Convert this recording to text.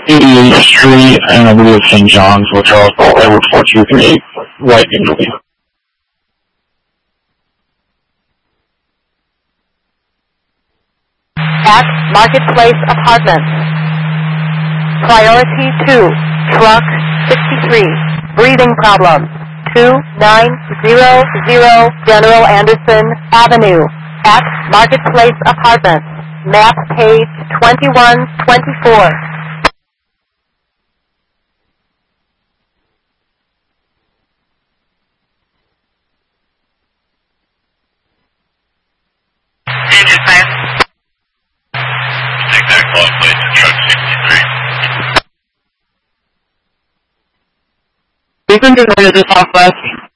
88th Street, and I believe it's St. John's, which are Edward 423, right in the lead. At Marketplace Apartments. Priority 2, truck 63, breathing problem, 2900 General Anderson Avenue. At Marketplace Apartments, map page 2124. Take that call, please, to truck 63. Frequent to Southwest.